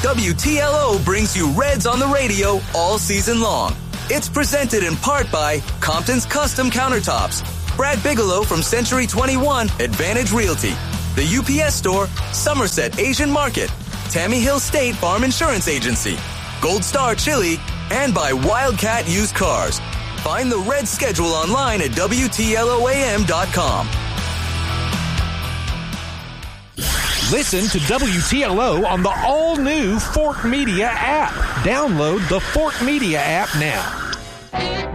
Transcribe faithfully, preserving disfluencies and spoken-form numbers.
W T L O brings you Reds on the radio all season long. It's presented in part by Compton's Custom Countertops, Brad Bigelow from Century twenty-one Advantage Realty, the U P S Store, Somerset Asian Market, Tammy Hill State Farm Insurance Agency, Gold Star Chili, and by Wildcat Used Cars. Find the Reds schedule online at W T L O A M dot com. Listen to W T L O on the all-new Fort Media app. Download the Fort Media app now.